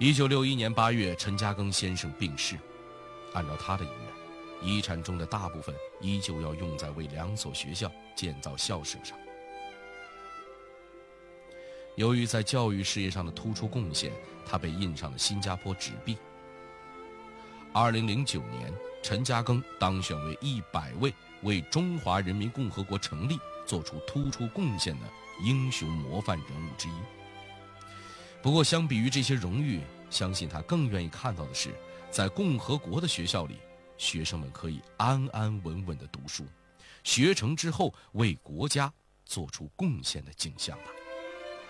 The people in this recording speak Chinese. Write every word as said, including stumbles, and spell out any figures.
一九六一年八月，陈嘉庚先生病逝。按照他的遗愿，遗产中的大部分依旧要用在为两所学校建造校舍上。由于在教育事业上的突出贡献，他被印上了新加坡纸币。二零零九年，陈嘉庚当选为一百位为中华人民共和国成立做出突出贡献的英雄模范人物之一。不过，相比于这些荣誉，相信他更愿意看到的是，在共和国的学校里，学生们可以安安稳稳地读书，学成之后为国家做出贡献的景象吧。